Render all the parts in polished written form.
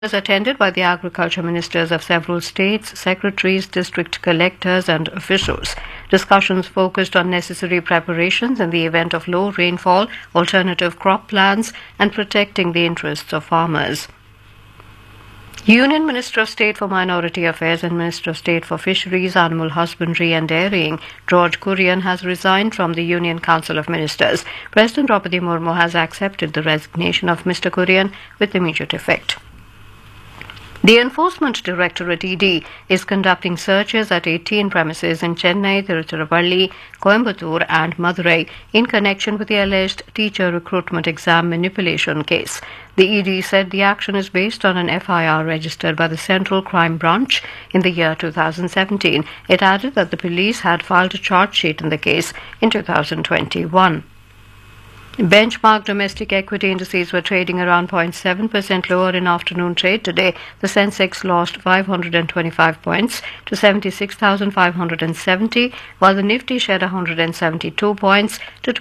was attended by the agriculture ministers of several states, secretaries, district collectors, and officials. Discussions focused on necessary preparations in the event of low rainfall, alternative crop plans, and protecting the interests of farmers. Union Minister of State for Minority Affairs and Minister of State for Fisheries, Animal Husbandry and Dairying, George Kurian, has resigned from the Union Council of Ministers. President Draupadi Murmu has accepted the resignation of Mr. Kurian with immediate effect. The Enforcement Directorate ED is conducting searches at 18 premises in Chennai, Tiruchirappalli, Coimbatore and Madurai in connection with the alleged teacher recruitment exam manipulation case. The ED said the action is based on an FIR registered by the Central Crime Branch in the year 2017. It added that the police had filed a charge sheet in the case in 2021. Benchmark domestic equity indices were trading around 0.7% lower in afternoon trade today. The Sensex lost 525 points to 76,570, while the Nifty shed 172 points to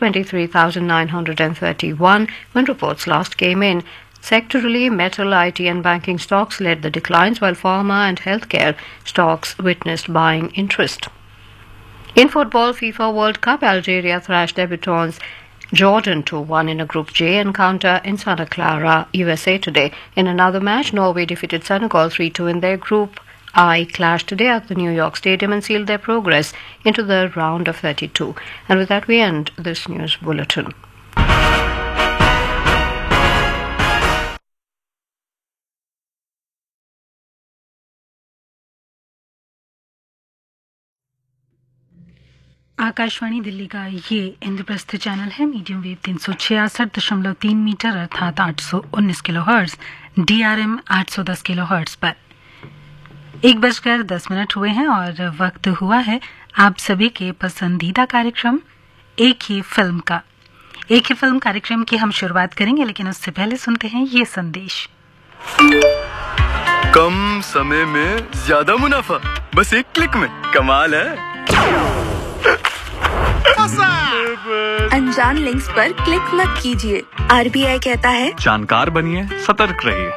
23,931 when reports last came in. Sectorally, metal, IT and banking stocks led the declines, while pharma and healthcare stocks witnessed buying interest. In football, FIFA World Cup, Algeria thrashed debutants Jordan 2-1 in a Group J encounter in Santa Clara, USA today. In another match, Norway defeated Senegal 3-2 in their Group I clash today at the New York Stadium and sealed their progress into the round of 32. And with that, we end this news bulletin. Akashvani Delhi का ये Indraprastha channel है। Medium wave 366.3 metre अर्थात 819 kilohertz, DRM 810 kilohertz पर 1:10 हुए हैं और वक्त हुआ है आप सभी के पसंदीदा कार्यक्रम एक ही फिल्म का। एक ही फिल्म कार्यक्रम की हम शुरुआत करेंगे, लेकिन उससे पहले सुनते हैं ये संदेश। कम समय में ज्यादा मुनाफा, बस एक क्लिक में, कमाल है। अनजान लिंक्स पर क्लिक मत कीजिए। RBI कहता है जानकार बनिए, सतर्क रहिए।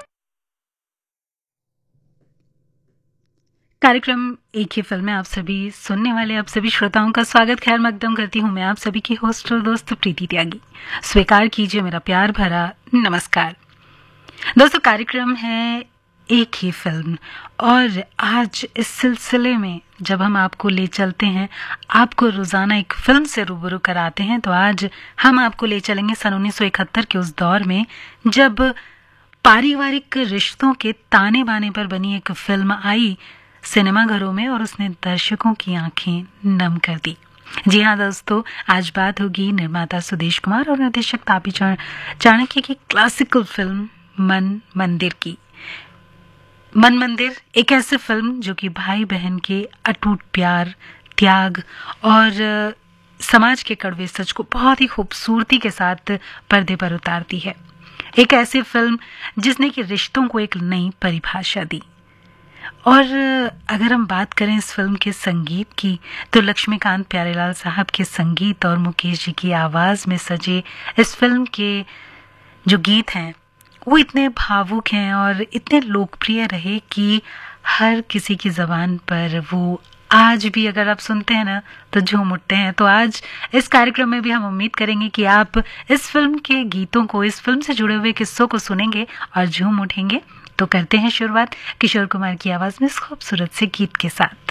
कार्यक्रम एक ही फिल्म में आप सभी सुनने वाले आप सभी श्रोताओं का स्वागत खैर मकदम करती हूँ मैं आप सभी की होस्ट और दोस्त प्रीति त्यागी। स्वीकार कीजिए मेरा प्यार भरा नमस्कार। दोस्तों, कार्यक्रम है एक ही फिल्म और आज इस सिलसिले में जब हम आपको ले चलते हैं, आपको रोजाना एक फिल्म से रूबरू कराते हैं, तो आज हम आपको ले चलेंगे सन 1971 के उस दौर में जब पारिवारिक रिश्तों के ताने बाने पर बनी एक फिल्म आई सिनेमाघरों में और उसने दर्शकों की आंखें नम कर दी। जी हाँ दोस्तों, आज बात होगी निर्माता सुदेश कुमार और निर्देशक तापी चाणक्य की क्लासिकल फिल्म मन मंदिर की। मन मंदिर एक ऐसी फिल्म जो कि भाई बहन के अटूट प्यार, त्याग और समाज के कड़वे सच को बहुत ही खूबसूरती के साथ पर्दे पर उतारती है। एक ऐसी फिल्म जिसने कि रिश्तों को एक नई परिभाषा दी। और अगर हम बात करें इस फिल्म के संगीत की, तो लक्ष्मीकांत प्यारेलाल साहब के संगीत और मुकेश जी की आवाज़ में सजे इस फिल्म के जो गीत हैं वो इतने भावुक हैं और इतने लोकप्रिय रहे कि हर किसी की ज़बान पर वो आज भी अगर आप सुनते हैं ना तो झूम उठते हैं। तो आज इस कार्यक्रम में भी हम उम्मीद करेंगे कि आप इस फिल्म के गीतों को, इस फिल्म से जुड़े हुए किस्सों को सुनेंगे और झूम उठेंगे। तो करते हैं शुरुआत किशोर कुमार की आवाज़ में इस खूबसूरत से गीत के साथ।